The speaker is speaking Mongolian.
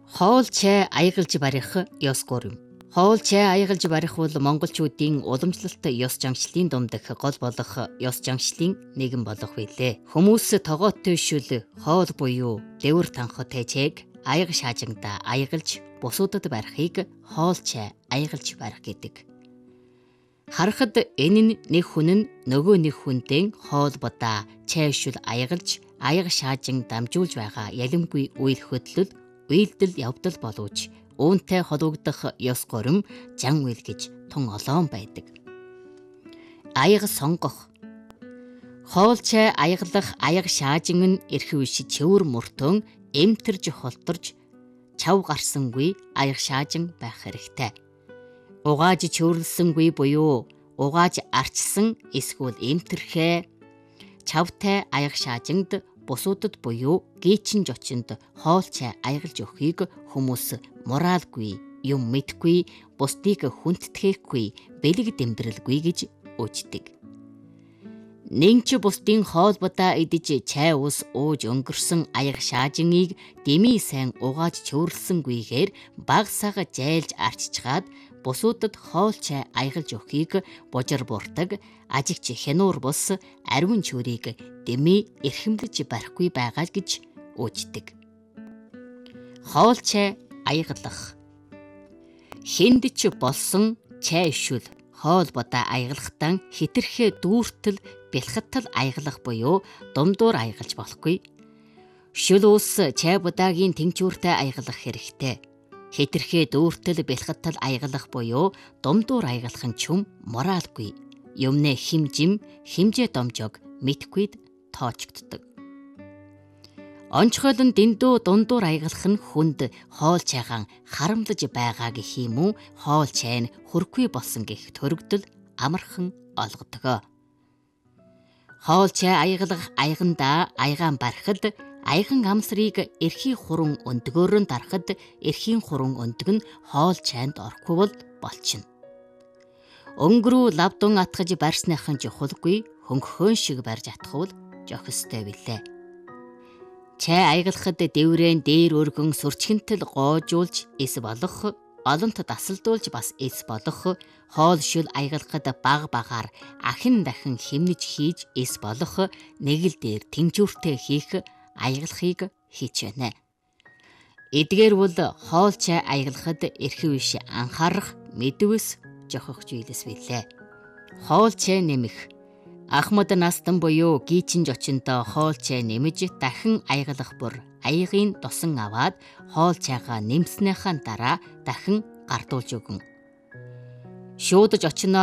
Хоол чай аягалж барих ёс гурим. Хоол чай аягалж барих бол монголчуудын уламжлалт ёс заншлын дундах гол болох ёс заншлын нэгэн болох билээ. Хүмүүс тогоотой шүл хоол буюу дэвэр танхтай чайг аяг шаажингда аягалж бусуудад барихыг хоол чай аягалж барих гэдэг. Харахад энэ нь нэг хүн нь нөгөө нэг хүнтэй хоолбодоо чай шүл аягалж аяг шаажин дамжуулж байгаа ялимгүй үйл хөдлөл үйлдэл явдал боловч үүнтэй холбогдох ёс гурим жан үйл гэж тун олоон байдаг. Аяг сонгох. Хоол чай аяглах аяг шаажин нь эрх үш чөвөр мөртөн эмтэрж холторж чав гарсангүй аяг шаажин байх хэрэгтэй. Угааж чөвөрлсөнгүй буюу угааж арчсан эсвэл эмтэрхээ чавтай аяг шаажинд бусуудад буюу гээчин жочинд хоол чай аягалж өгөхийг хүмүүс моралгүй, юм мэдгүй, бусдыг хүндтгэхгүй, бэлэг дэмбэрэлгүй гэж үздэг. Нинч бусдын хоолбодоо идэж чай ус ууж өнгөрсөн аяг шаажиныг дэмий сайн угааж чөвөрлсөнгүйгээр баг сага жайлж арчичгаад бусуудад хоол чай аягалж өгөхийг бужир буртаг, ажигч хянуур бус ариун чүрийг дэмий эрхэмлэж барихгүй байгаа гэж үздэг. Хоол чай аягалах. Хэнд ч болсон чай шүл хоолбодоо аягалахтан хэтэрхээ дүүртэл бэлхаттал аягалах буюу думдуур аягалж болохгүй. Шүл ус чай будаагийн тэнцвэртэй аягалах хэрэгтэй. Хэтэрхээ дүүртэл бэлхаттал аягалах буюу думдуур аягалах нь ч моралгүй. Юмнэ химжээ домжог мэдхүйд тоочгддог. Онцгойлон дэндүү дундуур аягалах нь хүнд хоол чайгаан харамлаж байгаа гэх юм уу, хоол чай нь хүрхгүй болсон гэх төрөгдөл амархан олгодог. Хоол чай аягалах аягандаа аягаан барихад аяган амсрыг эрхийн хуран өндгөөрөн дарахад эрхийн хуран өндөг нь хоол чайнд орохгүй бол болчихно. Өнгөрөө лавдун атгаж барьсныхан жухалгүй хөнгөхөн шиг барьж атхвал жохистой билээ. Чай аягалахад дэврэн дээр өргөн сүрчгэнтэл гоожуулж эс болох, олонт дасалдуулж бас эс болох, хоол шүл аягалахад баг багаар ахин дахин хэмнэж хийж эс болох, нэг л дээр тэнцвэртэй хийх аягалахыг хийж байна. Эдгээр бол хоол чай аягалахад эрхэв биш анхаарах мэдвэс жохох зүйлс билээ. Хоол чай нэмэх. Ахмад настан буюу гийчин жочинтой хоол чай нэмэж дахин аягалах бүр аягийн досон аваад хоол чайгаа нэмснийхаа дараа дахин гардуулж өгөн. Шуудаж очино